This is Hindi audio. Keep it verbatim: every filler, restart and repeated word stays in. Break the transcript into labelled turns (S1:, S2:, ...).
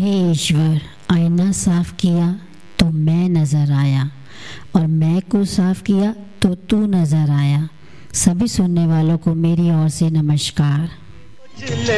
S1: हे ईश्वर, आईना साफ किया तो मैं नज़र आया, और मैं को साफ किया तो तू नज़र आया। सभी सुनने वालों को मेरी ओर से नमस्कार।